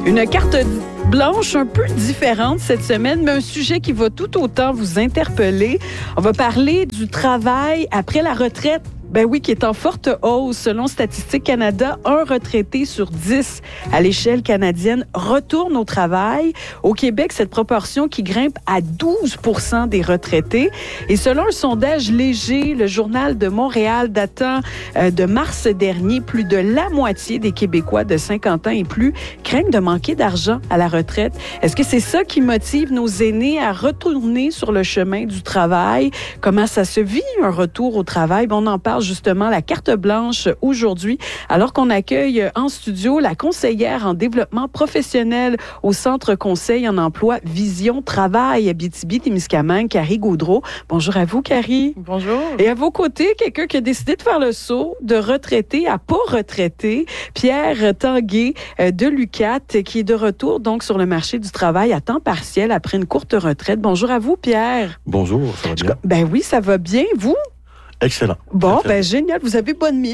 Une carte blanche un peu différente cette semaine, mais un sujet qui va tout autant vous interpeller. On va parler du travail après la retraite. Ben oui, qui est en forte hausse. Selon Statistique Canada, 1 retraité sur 10 à l'échelle canadienne retourne au travail. Au Québec, cette proportion qui grimpe à 12% des retraités. Et selon un sondage léger, le Journal de Montréal datant de mars dernier, plus de la moitié des Québécois de 50 ans et plus craignent de manquer d'argent à la retraite. Est-ce que c'est ça qui motive nos aînés à retourner sur le chemin du travail? Comment ça se vit, un retour au travail? On en parle justement la carte blanche aujourd'hui, alors qu'on accueille en studio la conseillère en développement professionnel au Centre conseil en emploi Vision Travail Abitibi-Témiscamingue, Carrie Gaudreault. Bonjour à vous, Carrie. Bonjour. Et à vos côtés, quelqu'un qui a décidé de faire le saut de retraité à pas retraité, Pierre Tanguay de l'UQAT, qui est de retour donc sur le marché du travail à temps partiel après une courte retraite. Bonjour à vous, Pierre. Bonjour, ça va bien? Ben oui, ça va bien. Vous? Excellent. Bon, ben génial. Vous avez bonne mine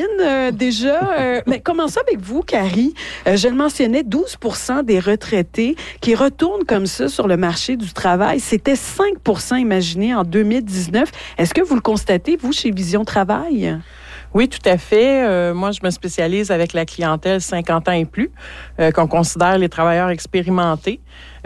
déjà. Mais commençons avec vous, Carrie. Je le mentionnais, 12% des retraités qui retournent comme ça sur le marché du travail. C'était 5%, imaginez, en 2019. Est-ce que vous le constatez, vous, chez Vision Travail? Oui, tout à fait. Moi, je me spécialise avec la clientèle 50 ans et plus, qu'on considère les travailleurs expérimentés.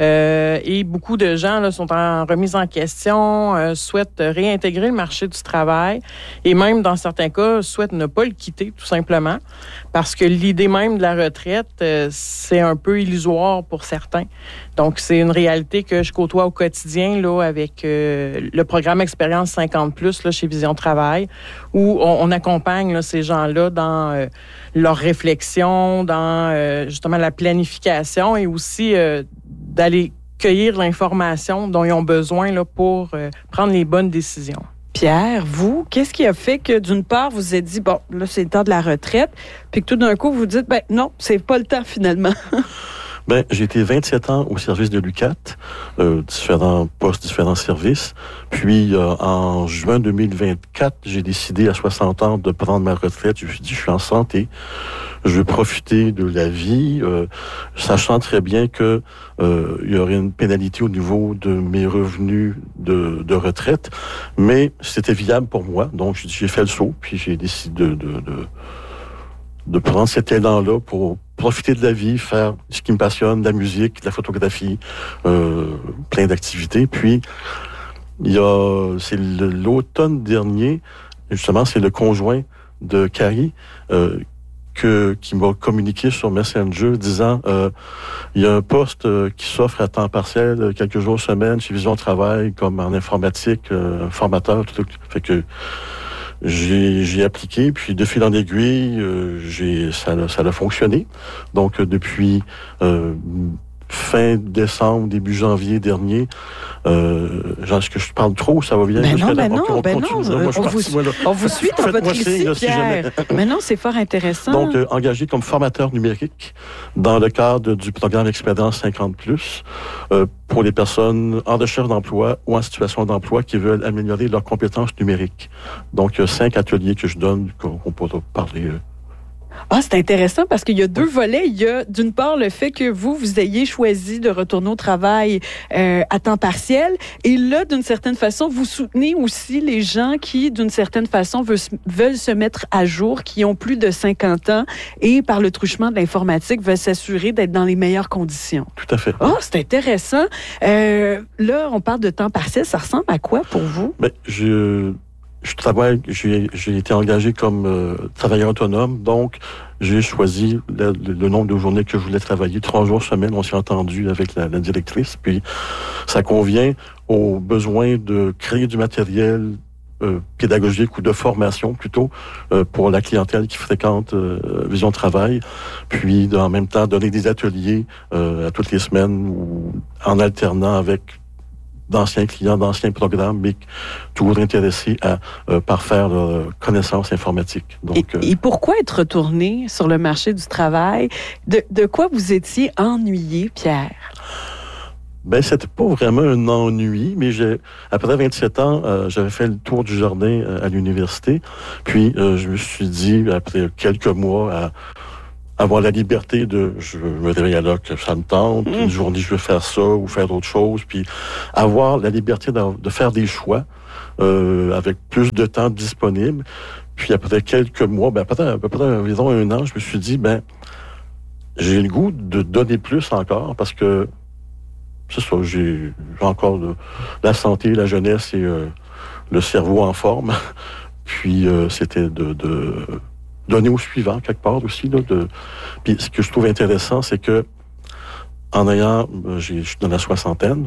Et beaucoup de gens là, sont en remise en question, souhaitent réintégrer le marché du travail et même, dans certains cas, souhaitent ne pas le quitter, tout simplement, parce que l'idée même de la retraite, c'est un peu illusoire pour certains. Donc, c'est une réalité que je côtoie au quotidien là, avec le programme Expérience 50+, là, chez Vision Travail, où on accompagne là, ces gens-là dans leur réflexion, dans justement la planification et aussi d'aller cueillir l'information dont ils ont besoin là, pour prendre les bonnes décisions. Pierre, vous, qu'est-ce qui a fait que, d'une part, vous vous êtes dit, bon, là, c'est le temps de la retraite, puis que tout d'un coup, vous dites, ben non, c'est pas le temps, finalement? Ben, j'ai été 27 ans au service de l'UQAT, différents postes, différents services. Puis, en juin 2024, j'ai décidé à 60 ans de prendre ma retraite. Je me suis dit, je suis en santé, je veux profiter de la vie, sachant très bien que il y aurait une pénalité au niveau de mes revenus de retraite. Mais c'était viable pour moi, donc j'ai fait le saut, puis j'ai décidé de prendre cet élan-là pour profiter de la vie, faire ce qui me passionne, la musique, la photographie, plein d'activités. Puis, c'est l'automne dernier, justement, c'est le conjoint de Carrie qui m'a communiqué sur Messenger disant il y a un poste qui s'offre à temps partiel quelques jours semaine chez Vision Travail comme en informatique, formateur, tout. Fait que j'ai appliqué, puis de fil en aiguille, ça a fonctionné. Donc, depuis fin décembre, début janvier dernier, est-ce que je parle trop, ça va bien? On vous suit dans votre récit, Pierre. Mais non, c'est fort intéressant. Donc, engagé comme formateur numérique dans le cadre du programme Expérience 50+, pour les personnes en recherche d'emploi ou en situation d'emploi qui veulent améliorer leurs compétences numériques. Donc, il y a 5 ateliers que je donne, qu'on pourra parler. C'est intéressant parce qu'il y a 2 volets. Il y a d'une part le fait que vous ayez choisi de retourner au travail à temps partiel. Et là, d'une certaine façon, vous soutenez aussi les gens qui, d'une certaine façon, veulent se mettre à jour, qui ont plus de 50 ans et, par le truchement de l'informatique, veulent s'assurer d'être dans les meilleures conditions. Tout à fait. C'est intéressant. Là, on parle de temps partiel. Ça ressemble à quoi pour vous? Ben, je travaille, j'ai été engagé comme travailleur autonome, donc j'ai choisi le nombre de journées que je voulais travailler, 3 jours semaine, on s'est entendu avec la directrice, puis ça convient aux besoins de créer du matériel pédagogique ou de formation plutôt pour la clientèle qui fréquente Vision Travail, puis en même temps donner des ateliers à toutes les semaines ou en alternant avec d'anciens clients, d'anciens programmes, mais toujours intéressés à parfaire leurs connaissances informatiques. Donc, et pourquoi être retourné sur le marché du travail? De quoi vous étiez ennuyé, Pierre? Ben, c'était pas vraiment un ennui, mais après 27 ans, j'avais fait le tour du jardin à l'université. Puis, je me suis dit, après quelques mois avoir la liberté de, je me réveille à l'heure que ça me tente, une journée je veux faire ça ou faire autre chose, puis avoir la liberté de faire des choix avec plus de temps disponible. Puis après quelques mois, peut-être environ 1 an, je me suis dit, j'ai le goût de donner plus encore parce que c'est ça, j'ai encore la santé, la jeunesse et le cerveau en forme. Puis c'était de donner au suivant quelque part aussi. Puis ce que je trouve intéressant, c'est que en ayant, je suis dans la soixantaine,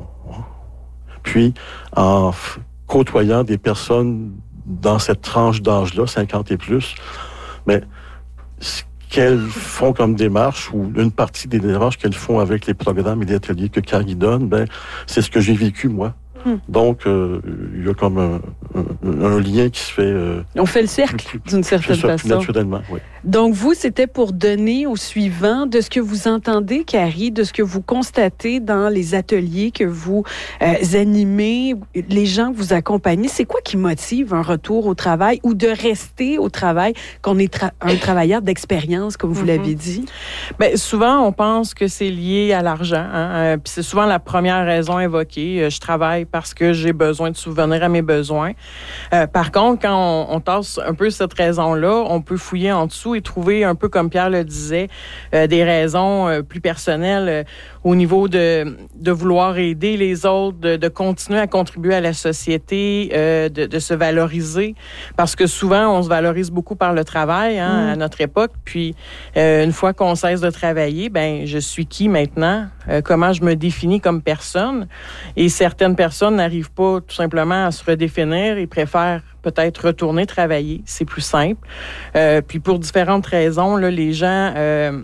puis en côtoyant des personnes dans cette tranche d'âge-là, 50 et plus, mais ce qu'elles font comme démarche, ou une partie des démarches qu'elles font avec les programmes et les ateliers que Carrie donne, c'est ce que j'ai vécu, moi. Donc, il y a comme un lien qui se fait... on fait le cercle, d'une certaine façon. Naturellement, oui. Donc, vous, c'était pour donner au suivant de ce que vous entendez, Carrie, de ce que vous constatez dans les ateliers que vous animez, les gens que vous accompagnez. C'est quoi qui motive un retour au travail ou de rester au travail quand on est un travailleur d'expérience, comme vous l'avez dit? Bien, souvent, on pense que c'est lié à l'argent. Puis c'est souvent la première raison évoquée. Je travaille parce que j'ai besoin de subvenir à mes besoins. Par contre, quand on tasse un peu cette raison-là, on peut fouiller en dessous et trouver, un peu comme Pierre le disait, des raisons plus personnelles au niveau de vouloir aider les autres, de continuer à contribuer à la société, de se valoriser. Parce que souvent, on se valorise beaucoup par le travail à notre époque. Puis, une fois qu'on cesse de travailler, je suis qui maintenant? Comment je me définis comme personne? Et certaines personnes n'arrivent pas tout simplement à se redéfinir et préfèrent peut-être retourner travailler. C'est plus simple. Puis pour différentes raisons, là, les gens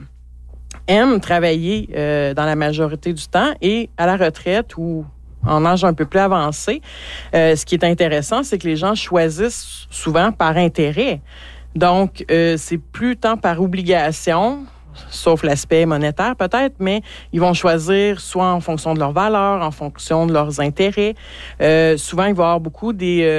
aiment travailler dans la majorité du temps et à la retraite ou en âge un peu plus avancé, ce qui est intéressant, c'est que les gens choisissent souvent par intérêt. Donc, c'est plus tant par obligation, sauf l'aspect monétaire peut-être, mais ils vont choisir soit en fonction de leurs valeurs, en fonction de leurs intérêts. Souvent, il va y avoir beaucoup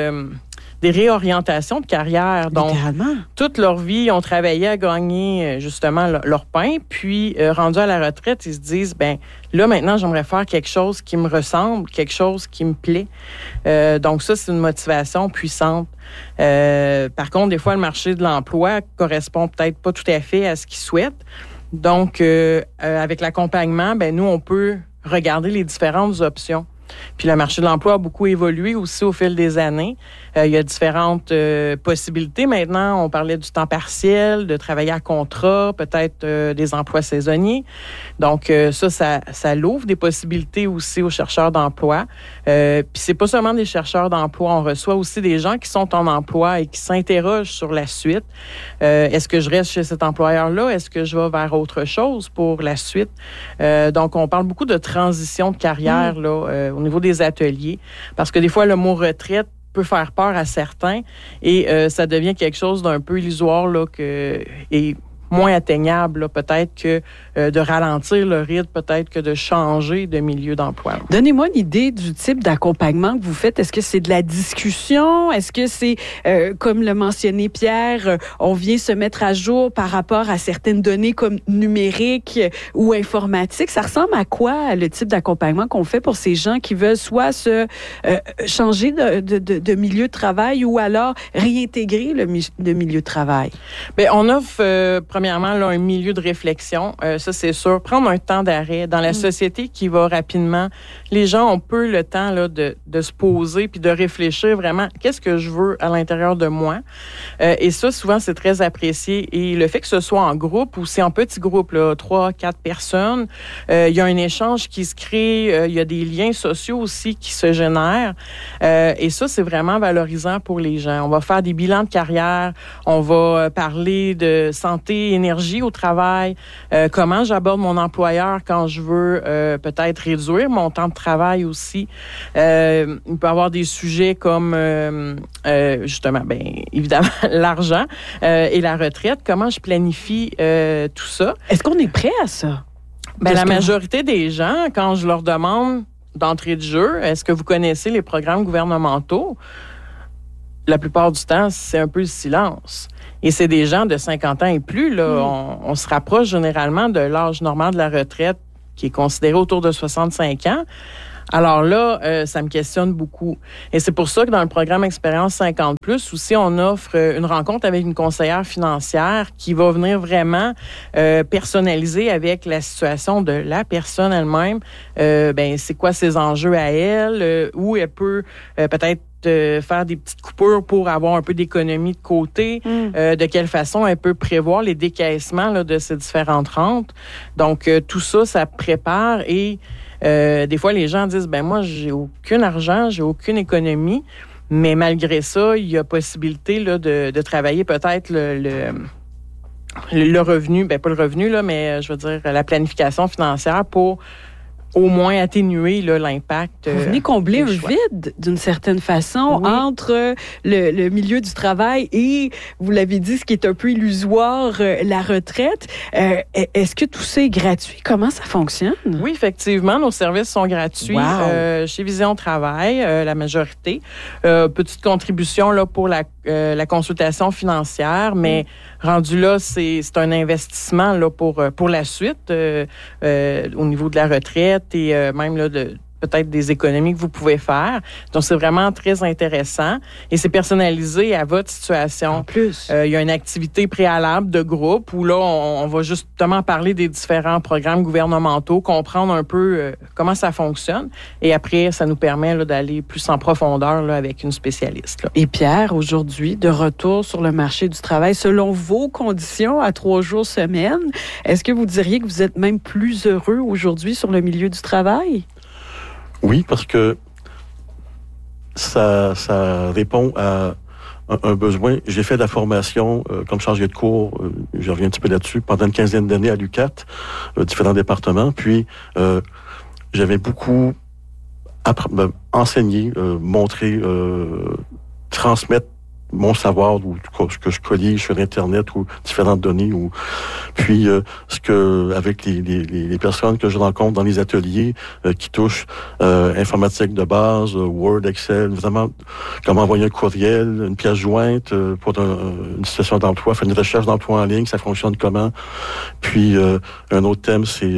des réorientations de carrière. Donc, toute leur vie, ils ont travaillé à gagner justement leur pain, puis rendus à la retraite, ils se disent, là, maintenant, j'aimerais faire quelque chose qui me ressemble, quelque chose qui me plaît. Donc, ça, c'est une motivation puissante. Par contre, des fois, le marché de l'emploi correspond peut-être pas tout à fait à ce qu'ils souhaitent. Donc, avec l'accompagnement, nous, on peut regarder les différentes options. Puis le marché de l'emploi a beaucoup évolué aussi au fil des années. Il y a différentes possibilités. Maintenant, on parlait du temps partiel, de travailler à contrat, peut-être des emplois saisonniers. Donc, ça l'ouvre des possibilités aussi aux chercheurs d'emploi. Puis c'est pas seulement des chercheurs d'emploi. On reçoit aussi des gens qui sont en emploi et qui s'interrogent sur la suite. Est-ce que je reste chez cet employeur-là? Est-ce que je vais vers autre chose pour la suite? Donc, on parle beaucoup de transition de carrière là, au niveau des ateliers, parce que des fois, le mot retraite peut faire peur à certains et ça devient quelque chose d'un peu illusoire là, et moins atteignable, là, peut-être que de ralentir le rythme, peut-être que de changer de milieu d'emploi. Donnez-moi une idée du type d'accompagnement que vous faites. Est-ce que c'est de la discussion? Est-ce que c'est, comme le mentionnait Pierre, on vient se mettre à jour par rapport à certaines données comme numériques ou informatiques? Ça ressemble à quoi, le type d'accompagnement qu'on fait pour ces gens qui veulent soit se changer de milieu de travail ou alors réintégrer le milieu de travail? Bien, on offre premièrement, là, un milieu de réflexion, ça c'est sûr. Prendre un temps d'arrêt dans la société qui va rapidement. Les gens ont peu le temps là, de se poser puis de réfléchir vraiment qu'est-ce que je veux à l'intérieur de moi. Et ça, souvent, c'est très apprécié. Et le fait que ce soit en groupe ou c'est en petit groupe, là, 3, 4 personnes, il y a un échange qui se crée, il y a des liens sociaux aussi qui se génèrent. Et ça, c'est vraiment valorisant pour les gens. On va faire des bilans de carrière, on va parler de santé, énergie au travail, comment j'aborde mon employeur quand je veux peut-être réduire mon temps de travail aussi. Il peut y avoir des sujets comme justement, évidemment, l'argent et la retraite. Comment je planifie tout ça? Est-ce qu'on est prêt à ça? La majorité des gens, quand je leur demande d'entrée de jeu, est-ce que vous connaissez les programmes gouvernementaux? la plupart du temps, c'est un peu le silence. Et c'est des gens de 50 ans et plus. Là, on se rapproche généralement de l'âge normal de la retraite qui est considéré autour de 65 ans. Alors là, ça me questionne beaucoup. Et c'est pour ça que dans le programme Expérience 50+, aussi, on offre une rencontre avec une conseillère financière qui va venir vraiment personnaliser avec la situation de la personne elle-même. C'est quoi ses enjeux à elle, où elle peut peut-être faire des petites coupures pour avoir un peu d'économie de côté, de quelle façon elle peut prévoir les décaissements là, de ces différentes rentes. Donc, tout ça, ça prépare et des fois, les gens disent, moi, j'ai aucun argent, j'ai aucune économie, mais malgré ça, il y a possibilité là, de travailler peut-être le revenu, pas le revenu, là, mais je veux dire la planification financière pour au moins atténuer là, l'impact. Vous venez combler un vide, d'une certaine façon, entre le milieu du travail et, vous l'avez dit, ce qui est un peu illusoire, la retraite. Est-ce que tout ça est gratuit? Comment ça fonctionne? Oui, effectivement, nos services sont gratuits. Wow. Chez Vision Travail, la majorité. Petite contribution là, pour la consultation financière, mais rendu là, c'est un investissement là, pour la suite au niveau de la retraite et même là, peut-être des économies que vous pouvez faire. Donc, c'est vraiment très intéressant et c'est personnalisé à votre situation. En plus. Il y a une activité préalable de groupe où là, on va justement parler des différents programmes gouvernementaux, comprendre un peu comment ça fonctionne et après, ça nous permet là, d'aller plus en profondeur là, avec une spécialiste. Là. Et Pierre, aujourd'hui, de retour sur le marché du travail, selon vos conditions à 3 jours semaine, est-ce que vous diriez que vous êtes même plus heureux aujourd'hui sur le milieu du travail? Oui, parce que ça répond à un besoin. J'ai fait de la formation comme chargé de cours, je reviens un petit peu là-dessus, pendant une quinzaine d'années à l'UQAT, différents départements. Puis, j'avais beaucoup enseigné, montré, transmettre mon savoir ou ce que je collige sur Internet ou différentes données. Puis, avec les personnes que je rencontre dans les ateliers qui touchent informatique de base, Word, Excel, vraiment comment envoyer un courriel, une pièce jointe pour une situation d'emploi, faire une recherche d'emploi en ligne, ça fonctionne comment. Puis, un autre thème, c'est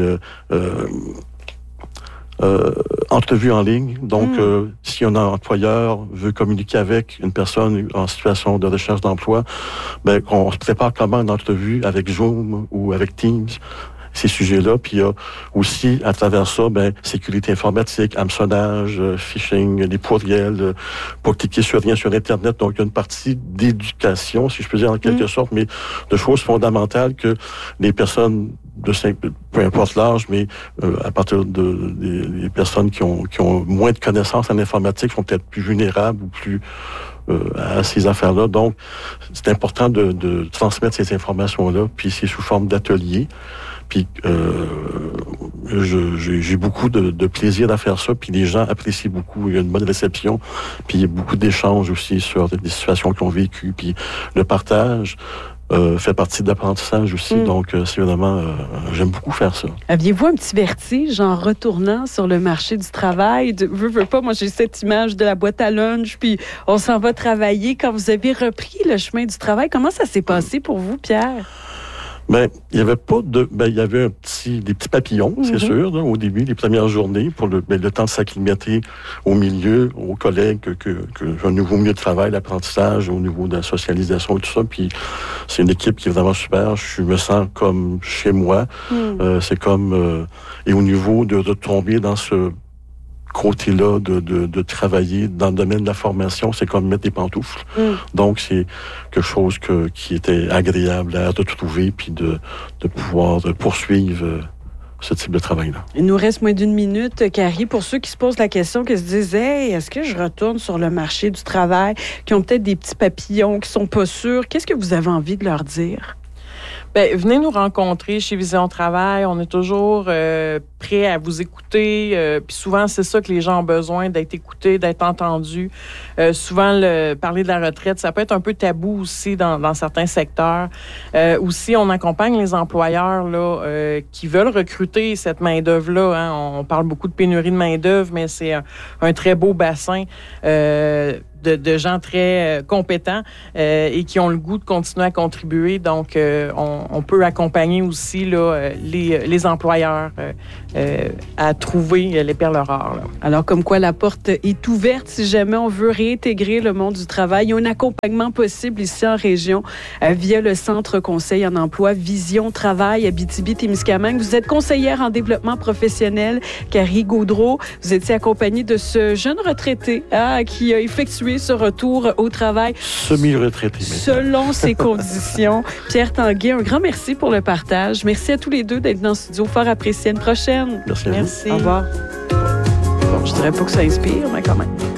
entrevue en ligne. Donc, si un employeur veut communiquer avec une personne en situation de recherche d'emploi, on se prépare comment une entrevue avec Zoom ou avec Teams, ces sujets-là. Puis il y a aussi, à travers ça, sécurité informatique, hameçonnage, phishing, les courriels, pour cliquer sur rien sur Internet. Donc, il y a une partie d'éducation, si je peux dire en quelque sorte, mais de choses fondamentales que les personnes peu importe l'âge, mais à partir des personnes qui ont moins de connaissances en informatique sont peut-être plus vulnérables ou plus à ces affaires-là. Donc, c'est important de transmettre ces informations-là, puis c'est sous forme d'ateliers. Puis j'ai beaucoup de plaisir à faire ça, puis les gens apprécient beaucoup. Il y a une bonne réception, puis il y a beaucoup d'échanges aussi sur des situations qu'ils ont vécues, puis le partage fait partie de l'apprentissage aussi. Donc, c'est vraiment... j'aime beaucoup faire ça. Aviez-vous un petit vertige en retournant sur le marché du travail? Veux pas, moi, j'ai cette image de la boîte à lunch, puis on s'en va travailler. Quand vous avez repris le chemin du travail, comment ça s'est passé pour vous, Pierre? Il y avait pas il y avait des petits papillons, c'est sûr, là, au début, les premières journées, pour le temps de s'acclimater au milieu, aux collègues, un nouveau milieu de travail, l'apprentissage, au niveau de la socialisation et tout ça. Puis c'est une équipe qui est vraiment super. Je me sens comme chez moi. C'est comme et au niveau de retomber dans ce côté-là de travailler dans le domaine de la formation, c'est comme mettre des pantoufles. Donc, c'est quelque chose qui était agréable à retrouver puis de pouvoir poursuivre ce type de travail-là. Il nous reste moins d'1 minute, Carrie. Pour ceux qui se posent la question, qui se disent « Hey, est-ce que je retourne sur le marché du travail? » qui ont peut-être des petits papillons, qui sont pas sûrs. Qu'est-ce que vous avez envie de leur dire? Venez nous rencontrer chez Vision Travail. On est toujours prêts à vous écouter. Puis souvent, c'est ça que les gens ont besoin, d'être écoutés, d'être entendus. Souvent, parler de la retraite, ça peut être un peu tabou aussi dans certains secteurs. Aussi, on accompagne les employeurs là qui veulent recruter cette main-d'œuvre-là. Hein. On parle beaucoup de pénurie de main-d'œuvre, mais c'est un très beau bassin. de gens très compétents et qui ont le goût de continuer à contribuer. Donc, on peut accompagner aussi là, les employeurs à trouver les perles rares. Là. Alors, comme quoi la porte est ouverte si jamais on veut réintégrer le monde du travail. Il y a un accompagnement possible ici en région via le Centre conseil en emploi Vision Travail Abitibi-Témiscamingue. Vous êtes conseillère en développement professionnel, Carrie Gaudreault. Vous étiez accompagnée de ce jeune retraité qui a effectué ce retour au travail. Semi-retraité. Selon ses conditions. Pierre Tanguay, un grand merci pour le partage. Merci à tous les deux d'être dans le studio. Fort apprécié. À une prochaine. Merci à vous. Merci. Au revoir. Bon, je dirais pas que ça inspire, mais quand même.